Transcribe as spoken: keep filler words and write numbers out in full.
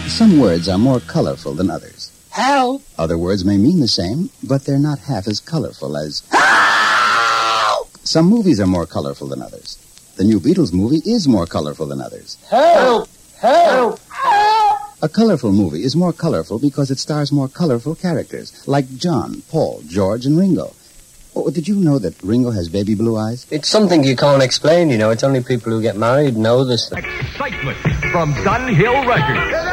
Some words are more colorful than others. Help! Other words may mean the same, but they're not half as colorful as... Help! Some movies are more colorful than others. The new Beatles movie is more colorful than others. Help! Help! Help! A colorful movie is more colorful because it stars more colorful characters, like John, Paul, George, and Ringo. Oh, did you know that Ringo has baby blue eyes? It's something you can't explain, you know. It's only people who get married know this. Excitement from Dunhill Records.